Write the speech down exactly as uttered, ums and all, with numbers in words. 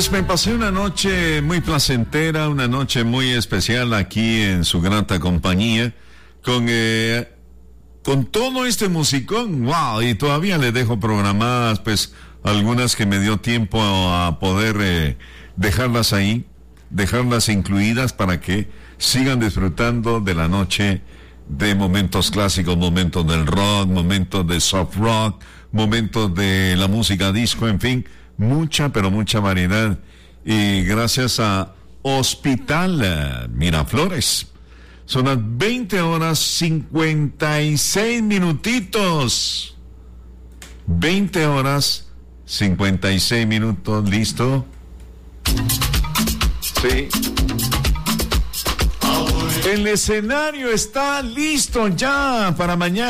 Pues me pasé una noche muy placentera, una noche muy especial aquí en su grata compañía, con, eh, con todo este musicón, wow, y todavía le dejo programadas, pues, algunas que me dio tiempo a poder eh, dejarlas ahí, dejarlas incluidas para que sigan disfrutando de la noche de momentos clásicos, momentos del rock, momentos de soft rock, momentos de la música disco, en fin, mucha, pero mucha variedad. Y gracias a Hospital Miraflores. Son las veinte horas cincuenta y seis minutitos. veinte horas cincuenta y seis minutos, ¿listo? Sí. El escenario está listo ya para mañana.